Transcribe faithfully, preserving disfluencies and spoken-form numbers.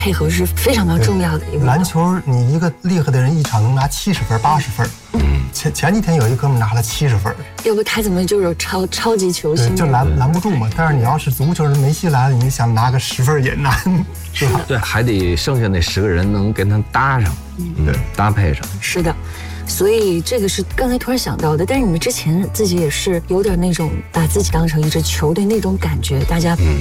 配合是非常非常重要的一个。 篮球，你一个厉害的人一场能拿七十分、八十分。嗯，前前几天有一哥们拿了七十分。 要不他怎么就是超超级球星？ 对，就拦拦不住嘛。但是你要是足球人梅西来了，你想拿个十分也难，是吧？ 对，还得剩下那十个人能跟他搭上，嗯，对，搭配上。 是的。所以这个是刚才突然想到的，但是你们之前自己也是有点那种把自己当成一支球队那种感觉，大家